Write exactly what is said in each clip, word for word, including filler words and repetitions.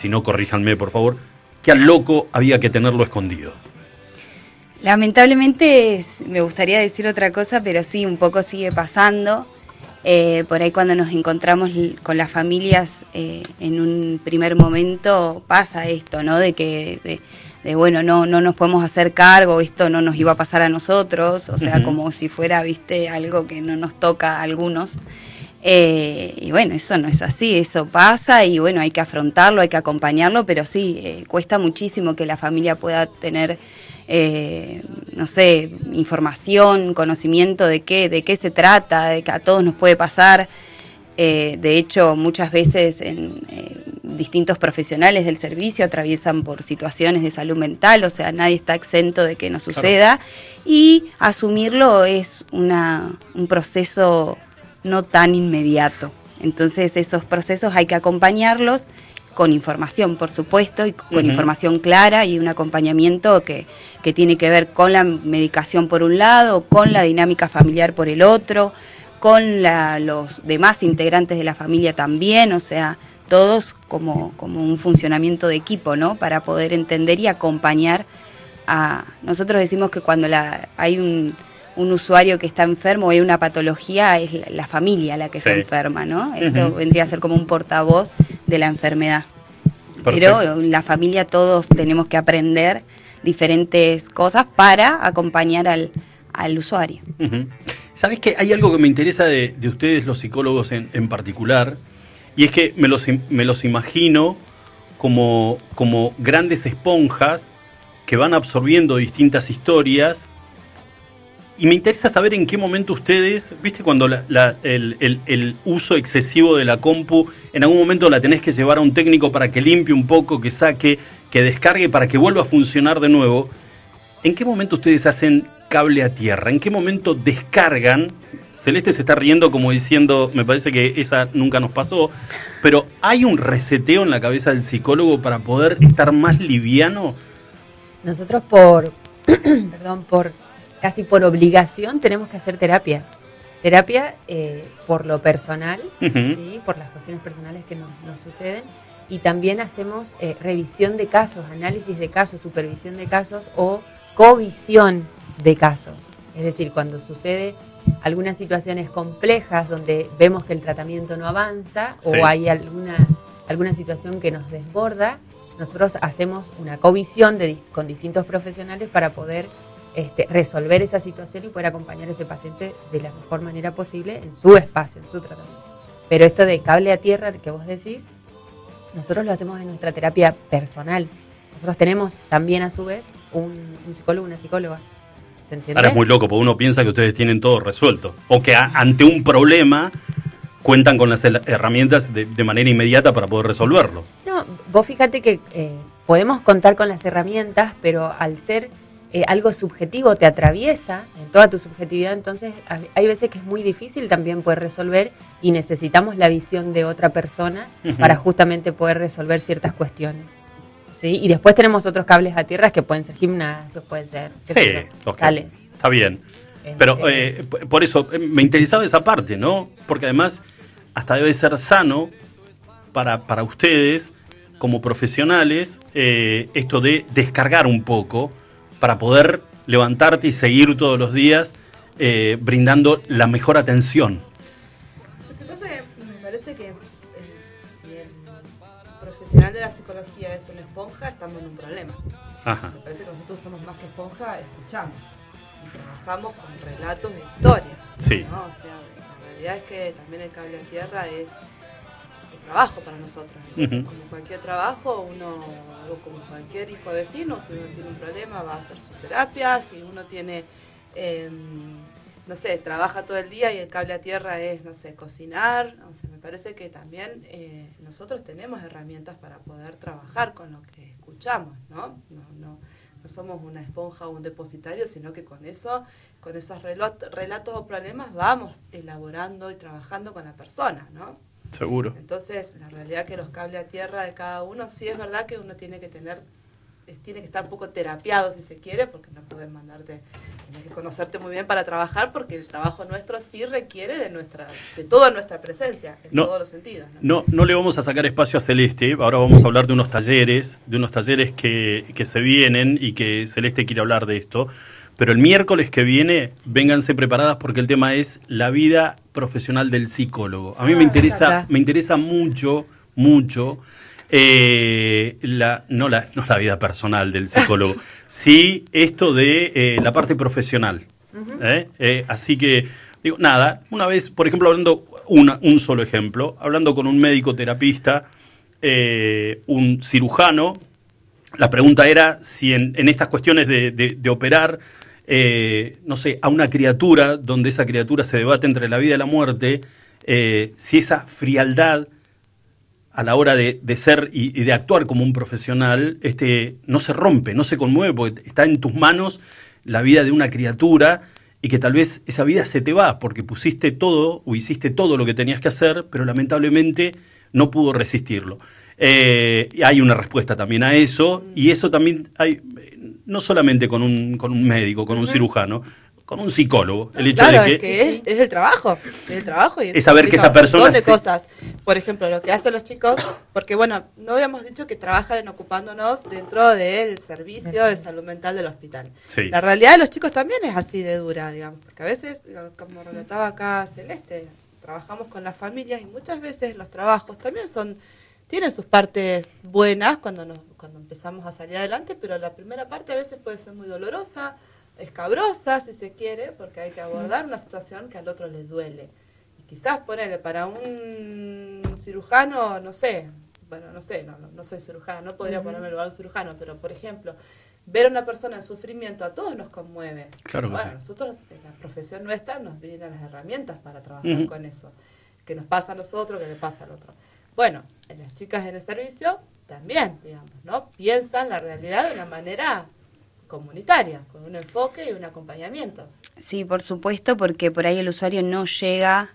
si no, corríjanme por favor, que al loco había que tenerlo escondido. Lamentablemente me gustaría decir otra cosa, pero sí, un poco sigue pasando. Eh, por ahí cuando nos encontramos con las familias eh, en un primer momento pasa esto, ¿no? De que, de, de bueno, no, no nos podemos hacer cargo, esto no nos iba a pasar a nosotros, o sea, uh-huh. como si fuera, viste, algo que no nos toca a algunos. Eh, y bueno, eso no es así, eso pasa y bueno, hay que afrontarlo, hay que acompañarlo, pero sí, eh, cuesta muchísimo que la familia pueda tener... Eh, no sé, información, conocimiento de qué, de qué se trata, de que a todos nos puede pasar. Eh, de hecho, muchas veces en, eh, distintos profesionales del servicio atraviesan por situaciones de salud mental, o sea, nadie está exento de que nos suceda. Claro. Y asumirlo es una, un proceso no tan inmediato. Entonces, esos procesos hay que acompañarlos con información, por supuesto, y con uh-huh. información clara y un acompañamiento que, que tiene que ver con la medicación por un lado, con la dinámica familiar por el otro, con la, los demás integrantes de la familia también, o sea, todos como, como un funcionamiento de equipo, ¿no? Para poder entender y acompañar a... Nosotros decimos que cuando la, hay un, un usuario que está enfermo o hay una patología, es la, la familia la que sí. se enferma, ¿no? Esto uh-huh. vendría a ser como un portavoz de la enfermedad. Perfecto. Pero la familia todos tenemos que aprender diferentes cosas para acompañar al, al usuario. Uh-huh. ¿Sabés que hay algo que me interesa de, de ustedes, los psicólogos en, en particular? Y es que me los, me los imagino como, como grandes esponjas que van absorbiendo distintas historias. Y me interesa saber en qué momento ustedes, viste, cuando la, la, el, el, el uso excesivo de la compu, en algún momento la tenés que llevar a un técnico para que limpie un poco, que saque, que descargue, para que vuelva a funcionar de nuevo. ¿En qué momento ustedes hacen cable a tierra? ¿En qué momento descargan? Celeste se está riendo como diciendo, me parece que esa nunca nos pasó, pero ¿hay un reseteo en la cabeza del psicólogo para poder estar más liviano? Nosotros por, perdón, por... casi por obligación tenemos que hacer terapia. Terapia eh, por lo personal, uh-huh. ¿sí? Por las cuestiones personales que nos, nos suceden. Y también hacemos eh, revisión de casos, análisis de casos, supervisión de casos o covisión de casos. Es decir, cuando sucede algunas situaciones complejas donde vemos que el tratamiento no avanza sí. o hay alguna, alguna situación que nos desborda, nosotros hacemos una covisión de, con distintos profesionales para poder... Este, resolver esa situación y poder acompañar a ese paciente de la mejor manera posible en su espacio, en su tratamiento. Pero esto de cable a tierra que vos decís, nosotros lo hacemos en nuestra terapia personal. Nosotros tenemos también a su vez un, un psicólogo, una psicóloga. ¿Se entiende? Ahora es muy loco, porque uno piensa que ustedes tienen todo resuelto. O que a, ante un problema cuentan con las herramientas de, de manera inmediata para poder resolverlo. No, vos fíjate que eh, podemos contar con las herramientas, pero al ser... Eh, algo subjetivo te atraviesa en toda tu subjetividad, entonces hay veces que es muy difícil también poder resolver y necesitamos la visión de otra persona uh-huh. para justamente poder resolver ciertas cuestiones. ¿Sí? Y después tenemos otros cables a tierra que pueden ser gimnasios, pueden ser... Sí, okay. Está bien. Eh, Pero eh, por eso me interesaba esa parte, ¿no? Porque además hasta debe ser sano para, para ustedes como profesionales eh, esto de descargar un poco para poder levantarte y seguir todos los días eh, brindando la mejor atención. Lo que pasa es que me parece que eh, si el profesional de la psicología es una esponja, estamos en un problema. Ajá. Me parece que nosotros somos más que esponja, escuchamos y trabajamos con relatos e historias. Sí. ¿no? O sea, la realidad es que también el cable a tierra es trabajo para nosotros. Entonces, uh-huh. como cualquier trabajo, uno, o como cualquier hijo vecino, si uno tiene un problema va a hacer su terapia, si uno tiene, eh, no sé, trabaja todo el día y el cable a tierra es, no sé, cocinar. O sea, me parece que también eh, nosotros tenemos herramientas para poder trabajar con lo que escuchamos, ¿no? No, no, no somos una esponja o un depositario, sino que con eso, con esos relatos, relatos o problemas vamos elaborando y trabajando con la persona, ¿no? Seguro. Entonces, la realidad que los cables a tierra de cada uno, sí es verdad que uno tiene que tener tiene que estar un poco terapiado si se quiere, porque no pueden mandarte, tienes que conocerte muy bien para trabajar, porque el trabajo nuestro sí requiere de nuestra, de toda nuestra presencia, en no, todos los sentidos. ¿no? no, no le vamos a sacar espacio a Celeste, ahora vamos a hablar de unos talleres, de unos talleres que, que se vienen y que Celeste quiere hablar de esto. Pero el miércoles que viene, vénganse preparadas porque el tema es la vida profesional del psicólogo. A mí ah, me interesa, me interesa mucho, mucho, eh, la, no, la, no la vida personal del psicólogo, sí esto de eh, la parte profesional. Uh-huh. ¿eh? Eh, así que, digo, nada, una vez, por ejemplo, hablando, una, un solo ejemplo, hablando con un médico terapista, eh, un cirujano, la pregunta era si en, en estas cuestiones de, de, de operar, eh, no sé, a una criatura, donde esa criatura se debate entre la vida y la muerte, eh, si esa frialdad a la hora de, de ser y, y de actuar como un profesional este, no se rompe, no se conmueve, porque está en tus manos la vida de una criatura y que tal vez esa vida se te va porque pusiste todo o hiciste todo lo que tenías que hacer, pero lamentablemente no pudo resistirlo. Eh, hay una respuesta también a eso, y eso también hay, no solamente con un, con un médico, con un cirujano, con un psicólogo. El hecho claro, de que, es, que es, es el trabajo, es el trabajo y es, es saber que esa persona... Un montón de se... cosas. Por ejemplo, lo que hacen los chicos, porque bueno, no habíamos dicho que trabajan en ocupándonos dentro del servicio de salud mental del hospital. Sí. La realidad de los chicos también es así de dura, digamos, porque a veces, como relataba acá Celeste, trabajamos con las familias y muchas veces los trabajos también son... tienen sus partes buenas cuando nos, cuando empezamos a salir adelante, pero la primera parte a veces puede ser muy dolorosa, escabrosa, si se quiere, porque hay que abordar una situación que al otro le duele. Y quizás ponerle para un cirujano, no sé, bueno, no sé, no, no, no soy cirujana, no podría uh-huh. ponerme en lugar de un cirujano, pero por ejemplo, ver a una persona en sufrimiento a todos nos conmueve. Claro que bueno, sí. Nosotros, la profesión nuestra, nos brinda las herramientas para trabajar uh-huh. con eso, que nos pasa a nosotros, que le pasa al otro. Bueno, las chicas en el servicio también, digamos, ¿no? Piensan la realidad de una manera comunitaria, con un enfoque y un acompañamiento. Sí, por supuesto, porque por ahí el usuario no llega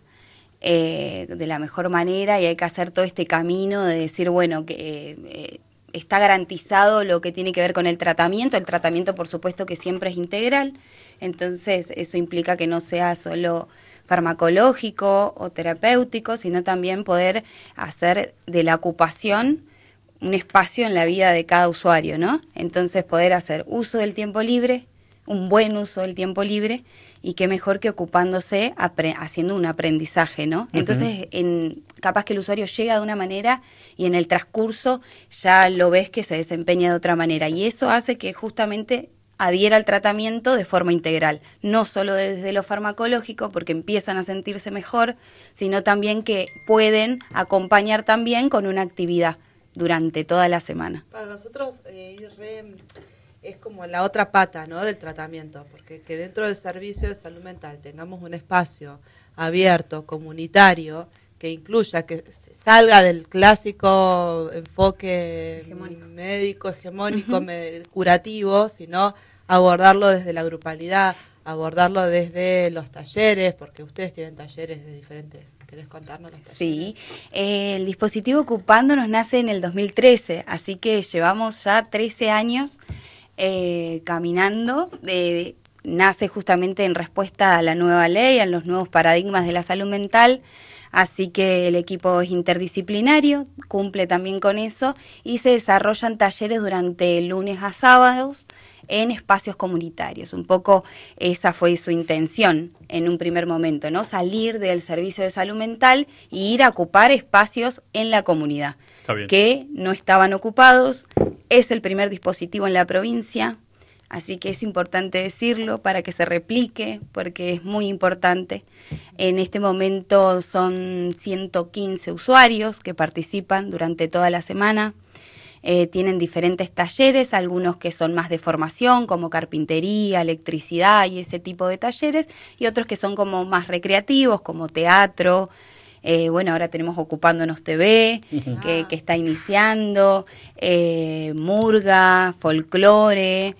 eh, de la mejor manera y hay que hacer todo este camino de decir, bueno, que eh, está garantizado lo que tiene que ver con el tratamiento. El tratamiento, por supuesto, que siempre es integral, entonces eso implica que no sea solo farmacológico o terapéutico, sino también poder hacer de la ocupación un espacio en la vida de cada usuario, ¿no? Entonces poder hacer uso del tiempo libre, un buen uso del tiempo libre, y qué mejor que ocupándose, apre- haciendo un aprendizaje, ¿no? Uh-huh. Entonces, en, capaz que el usuario llega de una manera y en el transcurso ya lo ves que se desempeña de otra manera, y eso hace que justamente adhiera al tratamiento de forma integral, no solo desde lo farmacológico, porque empiezan a sentirse mejor, sino también que pueden acompañar también con una actividad durante toda la semana. Para nosotros eh, re, es como la otra pata, ¿no?, del tratamiento, porque que dentro del servicio de salud mental tengamos un espacio abierto, comunitario, que incluya, que salga del clásico enfoque hegemónico. médico, hegemónico, uh-huh. me, curativo, sino abordarlo desde la grupalidad, abordarlo desde los talleres, porque ustedes tienen talleres de diferentes... ¿Querés contarnos los talleres? Sí, eh, el dispositivo Ocupándonos nace en el dos mil trece, así que llevamos ya trece años eh, caminando. Eh, nace justamente en respuesta a la nueva ley, a los nuevos paradigmas de la salud mental. Así que el equipo es interdisciplinario, cumple también con eso, y se desarrollan talleres durante lunes a sábados en espacios comunitarios. Un poco esa fue su intención en un primer momento, ¿no? Salir del servicio de salud mental e ir a ocupar espacios en la comunidad que no estaban ocupados. Es el primer dispositivo en la provincia, así que es importante decirlo para que se replique, porque es muy importante. En este momento son ciento quince usuarios que participan durante toda la semana. Eh, tienen diferentes talleres, algunos que son más de formación, como carpintería, electricidad y ese tipo de talleres, y otros que son como más recreativos, como teatro. Eh, bueno, ahora tenemos Ocupándonos T V, uh-huh. que, que está iniciando, eh, murga, folclore,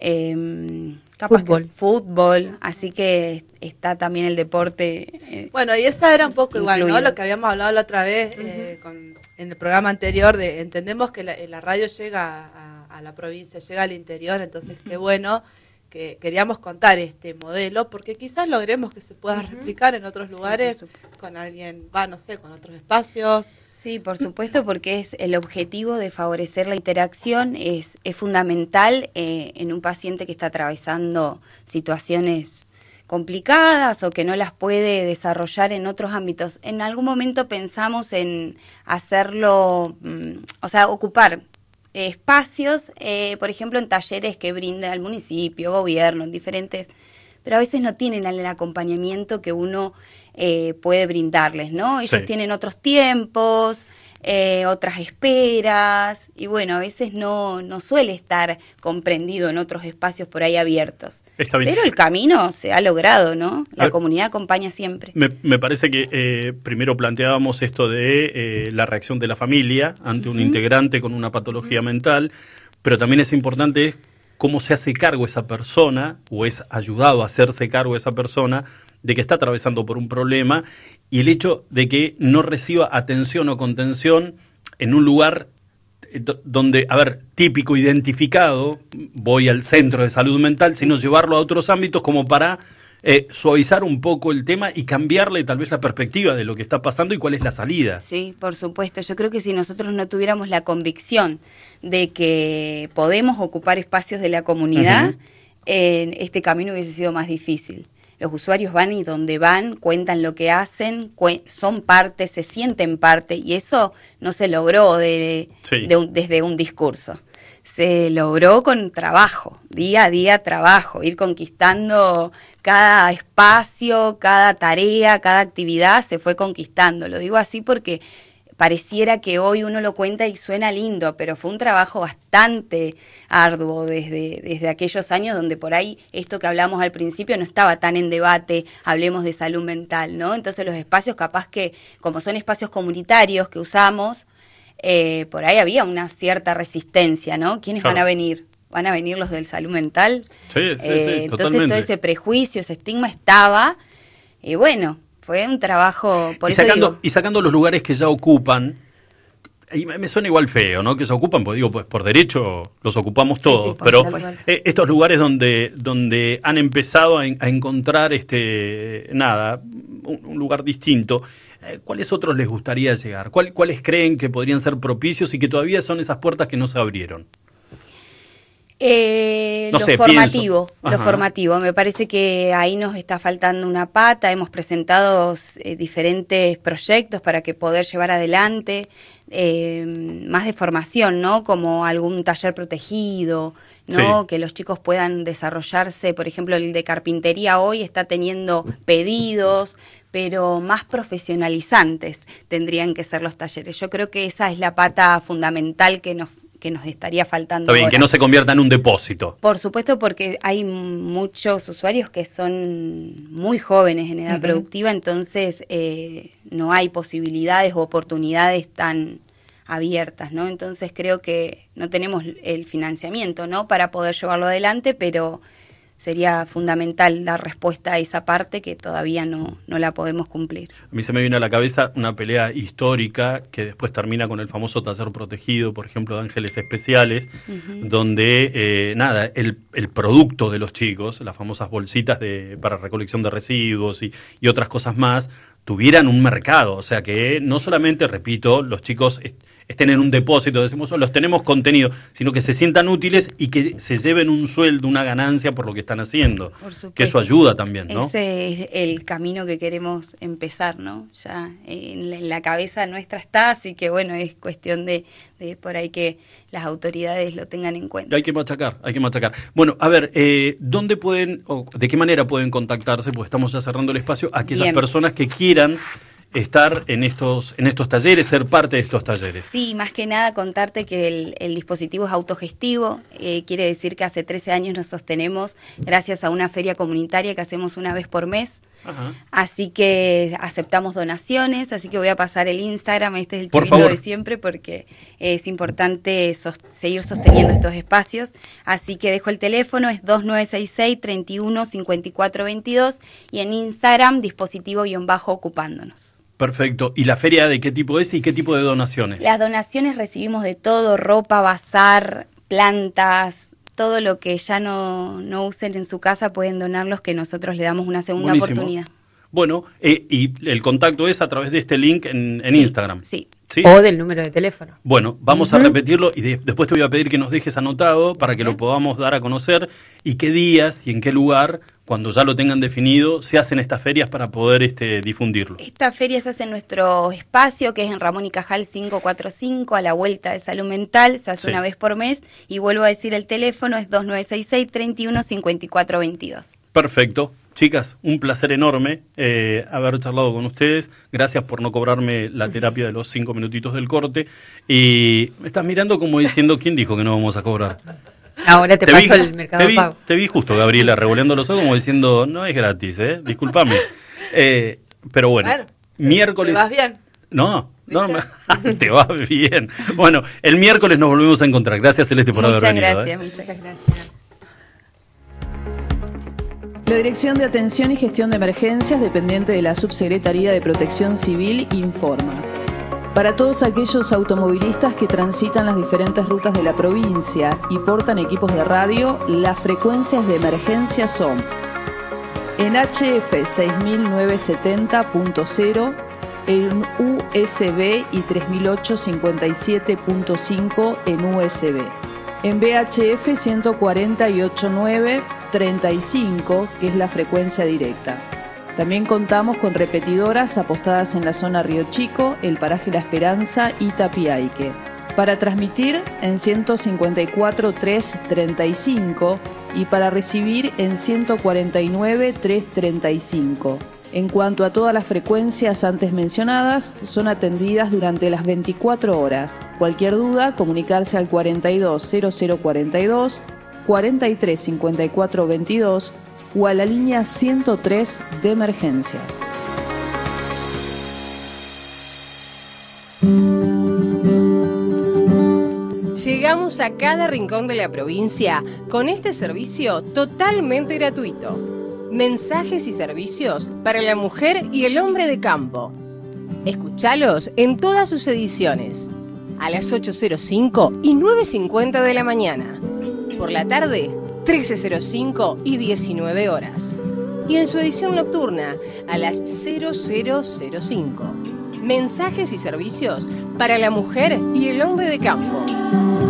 eh, fútbol. fútbol, así que está también el deporte. Eh, bueno, y esa era un poco incluido. Igual, ¿no? Lo que habíamos hablado la otra vez uh-huh. eh, con, en el programa anterior, de entendemos que la, la radio llega a, a la provincia, llega al interior, entonces qué bueno que queríamos contar este modelo, porque quizás logremos que se pueda replicar en otros lugares con alguien, va, no sé, con otros espacios. Sí, por supuesto, porque es el objetivo de favorecer la interacción, es, es fundamental eh, en un paciente que está atravesando situaciones complicadas o que no las puede desarrollar en otros ámbitos. En algún momento pensamos en hacerlo, mm, o sea, ocupar espacios, eh, por ejemplo, en talleres que brinda el municipio, gobierno, en diferentes, pero a veces no tienen el acompañamiento que uno eh, puede brindarles, ¿no? Ellos sí. tienen otros tiempos, eh, otras esperas, y bueno, a veces no, no suele estar comprendido en otros espacios por ahí abiertos. Está bien. Pero el camino se ha logrado, ¿no? La comunidad acompaña siempre. Me, me parece que eh, primero planteábamos esto de eh, la reacción de la familia ante un uh-huh. integrante con una patología uh-huh. mental, pero también es importante cómo se hace cargo esa persona, o es ayudado a hacerse cargo esa persona, de que está atravesando por un problema, y el hecho de que no reciba atención o contención en un lugar donde, a ver, típico, identificado, voy al centro de salud mental, sino llevarlo a otros ámbitos como para eh, suavizar un poco el tema y cambiarle tal vez la perspectiva de lo que está pasando y cuál es la salida. Sí, por supuesto. Yo creo que si nosotros no tuviéramos la convicción de que podemos ocupar espacios de la comunidad, uh-huh. eh, este camino hubiese sido más difícil. Los usuarios van y donde van, cuentan lo que hacen, cu- son parte, se sienten parte, y eso no se logró de, sí. de un, desde un discurso. Se logró con trabajo, día a día trabajo, ir conquistando cada espacio, cada tarea, cada actividad se fue conquistando. Lo digo así porque pareciera que hoy uno lo cuenta y suena lindo, pero fue un trabajo bastante arduo desde, desde aquellos años donde por ahí esto que hablamos al principio no estaba tan en debate, hablemos de salud mental, ¿no? Entonces los espacios capaz que, como son espacios comunitarios que usamos, eh, por ahí había una cierta resistencia, ¿no? ¿Quiénes claro. van a venir? ¿Van a venir los del salud mental? Sí, sí, eh, sí, entonces totalmente. Todo ese prejuicio, ese estigma estaba, y bueno, fue un trabajo, por y eso sacando, digo, y sacando los lugares que ya ocupan, y me suena igual feo, ¿no? Que se ocupan, pues digo, pues por derecho los ocupamos todos, sí, sí, pero eh, estos lugares donde, donde han empezado a, en, a encontrar este nada, un, un lugar distinto, eh, ¿cuáles otros les gustaría llegar? ¿Cuál, ¿Cuáles creen que podrían ser propicios y que todavía son esas puertas que no se abrieron? Eh, no lo sé, formativo, lo formativo. Me parece que ahí nos está faltando una pata. Hemos presentado eh, diferentes proyectos para que poder llevar adelante eh, más de formación, ¿no? Como algún taller protegido, ¿no? Sí. Que los chicos puedan desarrollarse. Por ejemplo, el de carpintería hoy está teniendo pedidos, pero más profesionalizantes tendrían que ser los talleres. Yo creo que esa es la pata fundamental que nos que nos estaría faltando. Está bien, ahora. Que no se convierta en un depósito. Por supuesto, porque hay muchos usuarios que son muy jóvenes en edad uh-huh. productiva, entonces eh, no hay posibilidades o oportunidades tan abiertas, ¿no? Entonces creo que no tenemos el financiamiento, ¿no? Para poder llevarlo adelante, pero sería fundamental dar respuesta a esa parte que todavía no, no la podemos cumplir. A mí se me viene a la cabeza una pelea histórica que después termina con el famoso taller protegido, por ejemplo, de Ángeles Especiales, uh-huh. donde, eh, nada, el, el producto de los chicos, las famosas bolsitas de, para recolección de residuos y, y otras cosas más, tuvieran un mercado, o sea que no solamente, repito, los chicos est- estén en un depósito, decimos, oh, los tenemos contenido, sino que se sientan útiles y que se lleven un sueldo, una ganancia por lo que están haciendo, que eso ayuda también, ¿no? Ese es el camino que queremos empezar, ¿no? Ya en la, en la cabeza nuestra está, así que bueno, es cuestión de, de por ahí que las autoridades lo tengan en cuenta. Hay que machacar, hay que machacar. Bueno, a ver, eh, ¿dónde pueden, o de qué manera pueden contactarse? Pues estamos ya cerrando el espacio, a aquellas Bien. personas que quieran estar en estos en estos talleres, ser parte de estos talleres. Sí, más que nada contarte que el, el dispositivo es autogestivo, eh, quiere decir que hace trece años nos sostenemos gracias a una feria comunitaria que hacemos una vez por mes. Ajá. Así que aceptamos donaciones, así que voy a pasar el Instagram, este es el por chivito favor. de siempre porque es importante sos, seguir sosteniendo estos espacios, así que dejo el teléfono, es dos nueve seis seis, treinta y uno, cincuenta y cuatro veintidós y en Instagram dispositivo-ocupándonos. Perfecto. ¿Y la feria de qué tipo es y qué tipo de donaciones? Las donaciones recibimos de todo, ropa, bazar, plantas, todo lo que ya no, no usen en su casa pueden donarlos, que nosotros le damos una segunda Buenísimo. oportunidad. Bueno, eh, y el contacto es a través de este link en, en Sí, Instagram. Sí. ¿Sí? O del número de teléfono. Bueno, vamos Uh-huh. a repetirlo y de- después te voy a pedir que nos dejes anotado para que Uh-huh. lo podamos dar a conocer y qué días y en qué lugar, cuando ya lo tengan definido, se hacen estas ferias para poder este, difundirlo. Esta feria se hace en nuestro espacio, que es en Ramón y Cajal quinientos cuarenta y cinco, a la vuelta de Salud Mental. Se hace Sí. una vez por mes. Y vuelvo a decir, el teléfono es dos nueve seis seis, treinta y uno, cincuenta y cuatro veintidós. Perfecto. Chicas, un placer enorme eh, haber charlado con ustedes. Gracias por no cobrarme la terapia de los cinco minutitos del corte. Y me estás mirando como diciendo, ¿quién dijo que no vamos a cobrar? Ahora te, Te paso vi, el mercado te vi, pago. te vi justo, Gabriela, revoleando los ojos como diciendo, no es gratis, ¿eh? Discúlpame. Eh, pero bueno, Bueno, miércoles... ¿te vas bien? No, no, ¿Viste? me- te va bien. Bueno, el miércoles nos volvemos a encontrar. Gracias, Celeste, por Muchas haber venido. gracias, ¿eh? muchas gracias. La Dirección de Atención y Gestión de Emergencias, dependiente de la Subsecretaría de Protección Civil, informa. Para todos aquellos automovilistas que transitan las diferentes rutas de la provincia y portan equipos de radio, las frecuencias de emergencia son en H F seis mil novecientos setenta punto cero, en U S B y tres mil ochocientos cincuenta y siete punto cinco en U S B. En V H F ciento cuarenta y ocho punto nueve, treinta y cinco, que es la frecuencia directa. También contamos con repetidoras apostadas en la zona Río Chico, el paraje La Esperanza y Tapiaique. Para transmitir en ciento cincuenta y cuatro punto tres, treinta y cinco y para recibir en ciento cuarenta y nueve punto trescientos treinta y cinco. En cuanto a todas las frecuencias antes mencionadas, son atendidas durante las veinticuatro horas. Cualquier duda, comunicarse al cuarenta y dos cero cero cuarenta y dos, cuarenta y tres cincuenta y cuatro veintidós o a la línea ciento tres de emergencias. Llegamos a cada rincón de la provincia con este servicio totalmente gratuito. Mensajes y servicios para la mujer y el hombre de campo. Escuchalos en todas sus ediciones, a las ocho cero cinco y nueve cincuenta de la mañana. Por la tarde, trece cero cinco y diecinueve horas. Y en su edición nocturna, a las cero cero cero cinco. Mensajes y servicios para la mujer y el hombre de campo.